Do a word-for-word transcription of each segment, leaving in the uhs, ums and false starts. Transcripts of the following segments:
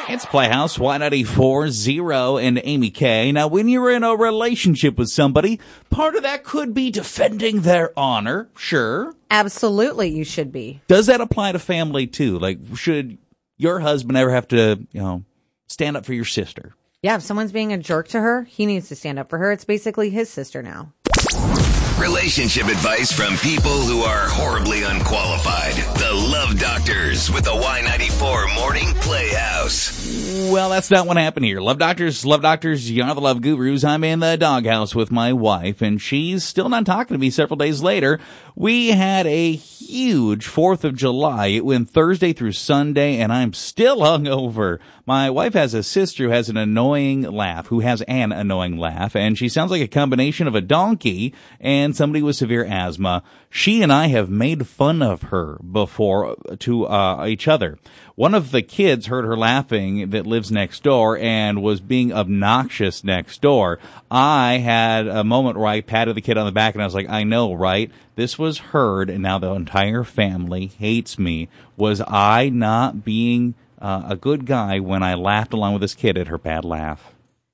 It's Playhouse, Y ninety-four, Zero, and Amy K. Now, when you're in a relationship with somebody, part of that could be defending their honor, sure. Absolutely, you should be. Does that apply to family, too? Like, should your husband ever have to, you know, stand up for your sister? Yeah, if someone's being a jerk to her, he needs to stand up for her. It's basically his sister now. Relationship advice from people who are horribly unqualified. The Love Doctors with the Y ninety-four Morning Playhouse. Well, that's not what happened here. Love Doctors, Love Doctors, you're the Love Gurus. I'm in the doghouse with my wife, and she's still not talking to me several days later. We had a huge fourth of July. It went Thursday through Sunday, and I'm still hungover. My wife has a sister who has an annoying laugh, who has an annoying laugh, and she sounds like a combination of a donkey and somebody with severe asthma. She and I have made fun of her before to uh, each other. One of the kids heard her laughing that lives next door and was being obnoxious next door. I had a moment where I patted the kid on the back and I was like, I know, right? This was heard, and now the entire family hates me. Was I not being uh, a good guy when I laughed along with this kid at her bad laugh?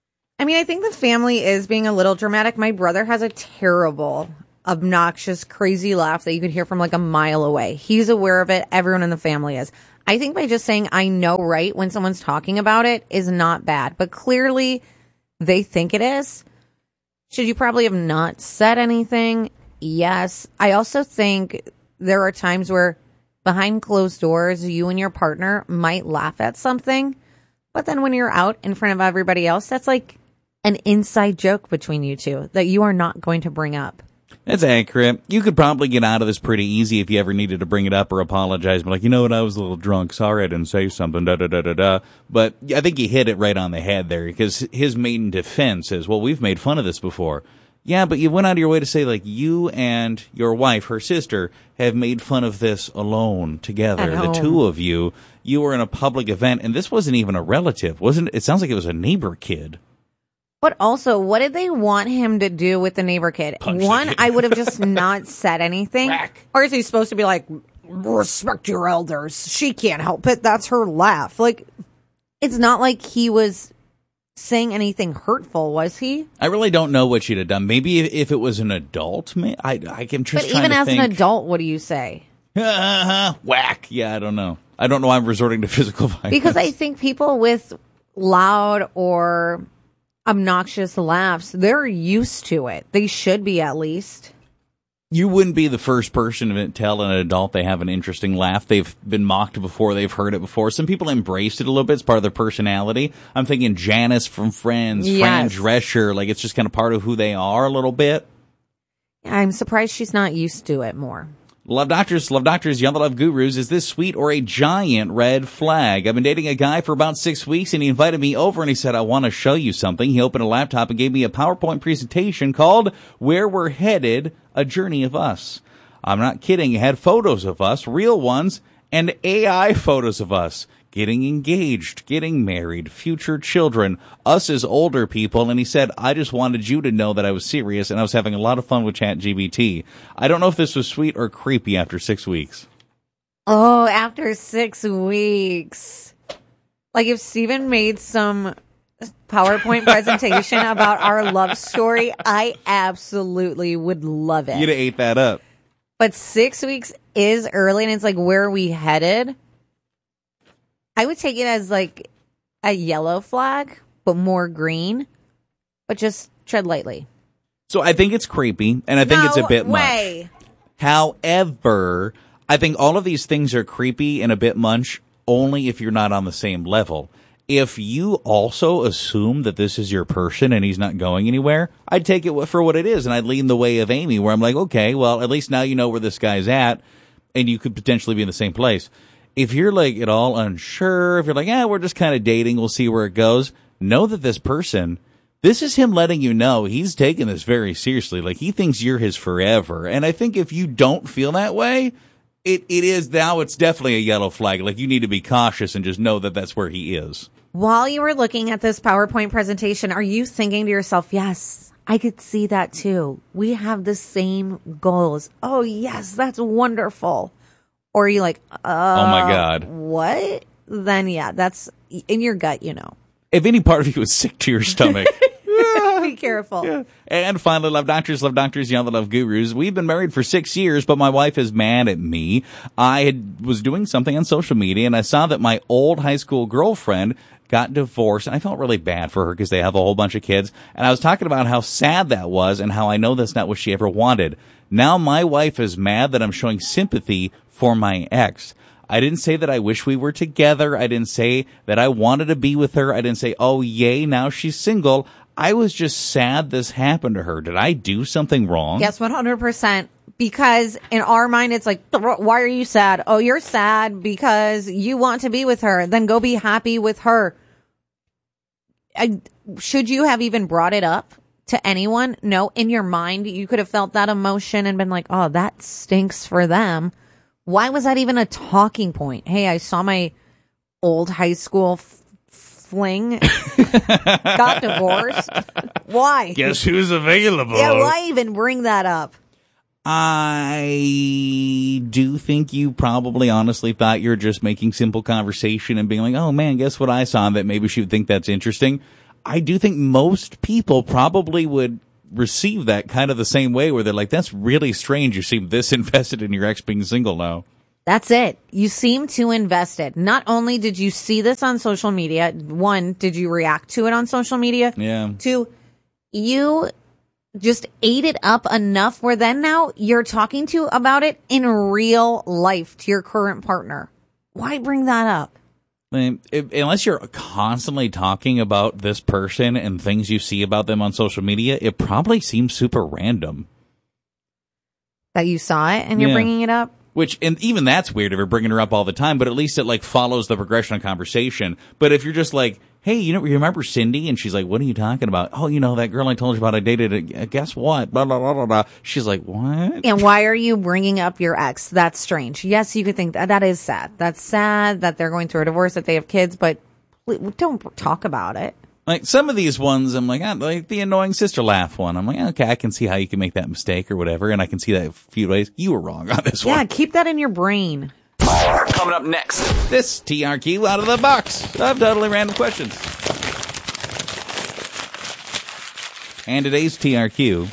I mean, I think the family is being a little dramatic. My brother has a terrible, obnoxious, crazy laugh that you could hear from like a mile away. He's aware of it. Everyone in the family is. I think by just saying, I know, right, when someone's talking about it is not bad. But clearly they think it is. Should you probably have not said anything? Yes. I also think there are times where behind closed doors, you and your partner might laugh at something. But then when you're out in front of everybody else, that's like an inside joke between you two that you are not going to bring up. That's accurate. You could probably get out of this pretty easy if you ever needed to bring it up or apologize. But like, you know what, I was a little drunk. Sorry I didn't say something, da da da da da. But I think you hit it right on the head there, because his main defense is, well, we've made fun of this before. Yeah, but you went out of your way to say, like, you and your wife, her sister, have made fun of this alone together. The two of you, you were in a public event, and this wasn't even a relative, wasn't it? It sounds like it was a neighbor kid. But also, what did they want him to do with the neighbor kid? Punch One, the kid. I would have just not said anything. Whack. Or is he supposed to be like, respect your elders? She can't help it. That's her laugh. Like, it's not like he was saying anything hurtful, was he? I really don't know what she'd have done. Maybe if, if it was an adult, may, I, I can just But trying even to as think. an adult, what do you say? Whack. Yeah, I don't know. I don't know why I'm resorting to physical violence. Because I think people with loud or obnoxious laughs, they're used to it. They should be, at least. You wouldn't be the first person to tell an adult they have an interesting laugh. They've been mocked before. They've heard it before. Some people embraced it a little bit. It's part of their personality. I'm thinking Janice from Friends, Yes. Fran Drescher. Like, it's just kind of part of who they are a little bit. I'm surprised she's not used to it more. Love Doctors, Love Doctors, Young Love Gurus. Is this sweet or a giant red flag? I've been dating a guy for about six weeks, and he invited me over, and he said, I want to show you something. He opened a laptop and gave me a PowerPoint presentation called Where We're Headed, A Journey of Us. I'm not kidding. He had photos of us, real ones, and A I photos of us. Getting engaged, getting married, future children, us as older people, and he said, I just wanted you to know that I was serious, and I was having a lot of fun with ChatGPT. I don't know if this was sweet or creepy after six weeks. Oh, after six weeks. Like, if Steven made some PowerPoint presentation about our love story, I absolutely would love it. You'd have ate that up. But six weeks is early, and it's like, where are we headed? I would take it as like a yellow flag, but more green, but just tread lightly. So I think it's creepy, and I think no it's a bit way. much. However, I think all of these things are creepy and a bit much only if you're not on the same level. If you also assume that this is your person and he's not going anywhere, I'd take it for what it is, and I'd lean the way of Amy, where I'm like, okay, well, at least now you know where this guy's at, and you could potentially be in the same place. If you're like at all unsure, if you're like, yeah, we're just kind of dating, we'll see where it goes, know that this person, this is him letting you know he's taking this very seriously. Like, he thinks you're his forever. And I think if you don't feel that way, it, it is now, it's definitely a yellow flag. Like, you need to be cautious and just know that that's where he is. While you were looking at this PowerPoint presentation, are you thinking to yourself, yes, I could see that too. We have the same goals. Oh, yes, that's wonderful. Or are you like, uh, oh my God, what? then yeah, that's in your gut, you know. If any part of you is sick to your stomach. Be careful. Yeah. And finally, Love Doctors, Love Doctors, Young Love Gurus. We've been married for six years, but my wife is mad at me. I had, was doing something on social media, and I saw that my old high school girlfriend got divorced, and I felt really bad for her because they have a whole bunch of kids. And I was talking about how sad that was and how I know that's not what she ever wanted. Now my wife is mad that I'm showing sympathy for my ex. I didn't say that I wish we were together. I didn't say that I wanted to be with her. I didn't say, oh, yay, now she's single. I was just sad this happened to her. Did I do something wrong? Yes, one hundred percent. Because in our mind, it's like, why are you sad? Oh, you're sad because you want to be with her. Then go be happy with her. I, should you have even brought it up to anyone? No. In your mind, you could have felt that emotion and been like, oh, that stinks for them. Why was that even a talking point? Hey, I saw my old high school f- fling got divorced. Why? Guess who's available? Yeah, why even bring that up? I do think you probably honestly thought you were just making simple conversation and being like, oh man, guess what I saw that maybe she would think that's interesting. I do think most people probably would receive that kind of the same way where they're like, that's really strange. You seem this invested in your ex being single now. That's it. You seem too invested. Not only did you see this on social media, one, did you react to it on social media? Yeah. Two, you just ate it up enough where then now you're talking to about it in real life to your current partner. Why bring that up? I mean, if, unless you're constantly talking about this person and things you see about them on social media, it probably seems super random. That you saw it and you're Yeah. bringing it up? Which, and even that's weird if you're bringing her up all the time, but at least it like follows the progression of conversation. But if you're just like, hey, you know, you remember Cindy? And she's like, what are you talking about? Oh, you know, that girl I told you about I dated, uh, guess what? Blah, blah, blah, blah, blah. She's like, what? And why are you bringing up your ex? That's strange. Yes, you could think that that is sad. That's sad that they're going through a divorce, that they have kids, but don't talk about it. Like some of these ones, I'm like, ah, like the annoying sister laugh one. I'm like, okay, I can see how you can make that mistake or whatever. And I can see that a few ways. You were wrong on this Yeah, one. keep that in your brain. Coming up next. This T R Q out of the box of totally random questions. And today's T R Q.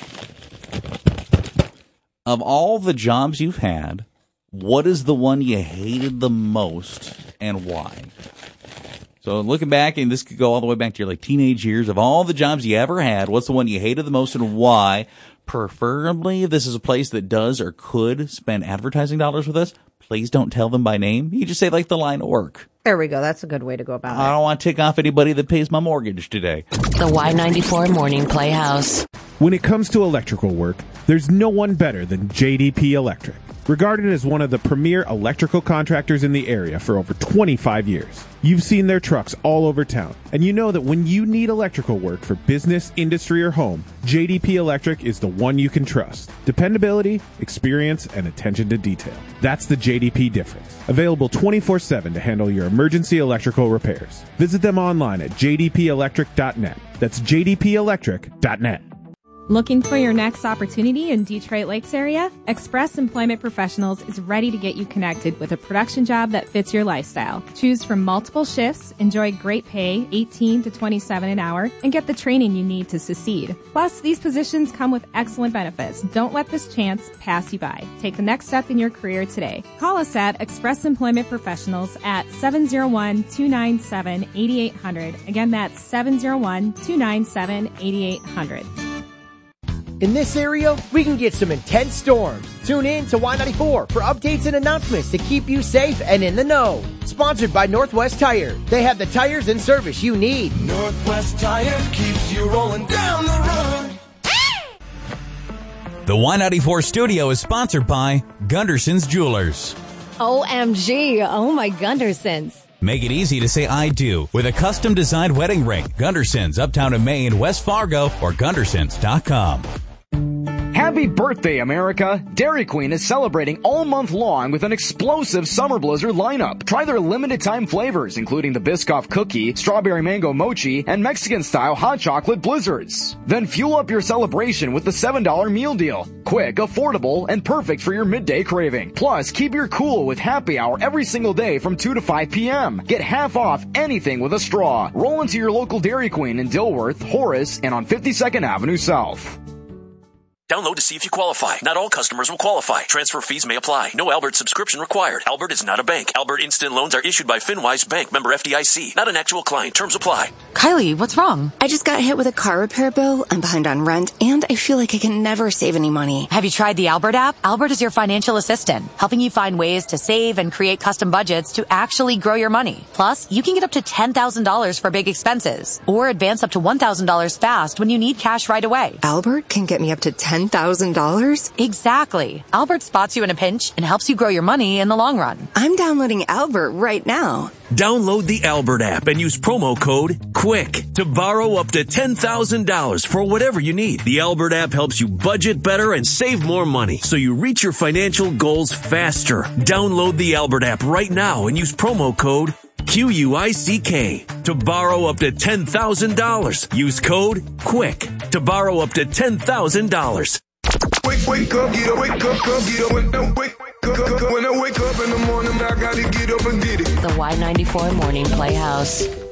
Of all the jobs you've had, what is the one you hated the most and why? So looking back, and this could go all the way back to your like teenage years, of all the jobs you ever had, what's the one you hated the most and why? Preferably, if this is a place that does or could spend advertising dollars with us, please don't tell them by name. You just say like the line of work. There we go. That's a good way to go about I it. don't want to tick off anybody that pays my mortgage today. The Y ninety-four Morning Playhouse. When it comes to electrical work, there's no one better than J D P Electric. Regarded as one of the premier electrical contractors in the area for over twenty-five years. You've seen their trucks all over town, and you know that when you need electrical work for business, industry, or home, J D P Electric is the one you can trust. Dependability, experience, and attention to detail. That's the J D P difference. Available twenty-four seven to handle your emergency electrical repairs. Visit them online at j d p electric dot net. That's j d p electric dot net. Looking for your next opportunity in Detroit Lakes area? Express Employment Professionals is ready to get you connected with a production job that fits your lifestyle. Choose from multiple shifts, enjoy great pay, eighteen to twenty-seven an hour, and get the training you need to succeed. Plus, these positions come with excellent benefits. Don't let this chance pass you by. Take the next step in your career today. Call us at Express Employment Professionals at seven oh one, two nine seven, eight eight hundred. Again, that's seven oh one, two nine seven, eight eight hundred. In this area, we can get some intense storms. Tune in to Y ninety-four for updates and announcements to keep you safe and in the know. Sponsored by Northwest Tire. They have the tires and service you need. Northwest Tire keeps you rolling down the road. The Y ninety-four studio is sponsored by Gunderson's Jewelers. O M G, oh my Gundersons. Make it easy to say I do with a custom-designed wedding ring. Gunderson's, uptown in Maine, West Fargo, or gundersons dot com. Happy birthday, America! Dairy Queen is celebrating all month long with an explosive Summer Blizzard lineup. Try their limited-time flavors, including the Biscoff Cookie, Strawberry Mango Mochi, and Mexican-style Hot Chocolate Blizzards. Then fuel up your celebration with the seven dollar meal deal. Quick, affordable, and perfect for your midday craving. Plus, keep your cool with happy hour every single day from two to five p.m. Get half off anything with a straw. Roll into your local Dairy Queen in Dilworth, Horace, and on fifty-second Avenue South. Download to see if you qualify. Not all customers will qualify. Transfer fees may apply. No Albert subscription required. Albert is not a bank. Albert Instant Loans are issued by FinWise Bank, member F D I C. Not an actual client. Terms apply. Kylie, what's wrong? I just got hit with a car repair bill. I'm behind on rent, and I feel like I can never save any money. Have you tried the Albert app? Albert is your financial assistant, helping you find ways to save and create custom budgets to actually grow your money. Plus, you can get up to ten thousand dollars for big expenses, or advance up to one thousand dollars fast when you need cash right away. Albert can get me up to ten thousand dollars? Exactly. Albert spots you in a pinch and helps you grow your money in the long run. I'm downloading Albert right now. Download the Albert app and use promo code QUICK to borrow up to ten thousand dollars for whatever you need. The Albert app helps you budget better and save more money so you reach your financial goals faster. Download the Albert app right now and use promo code Q U I C K to borrow up to ten thousand dollars. Use code QUICK to borrow up to ten thousand dollars. Wake, wake up, get up, wake up, up, get up, when I wake up, when I wake up in the morning, I gotta get up and get it. The Y ninety-four Morning Playhouse.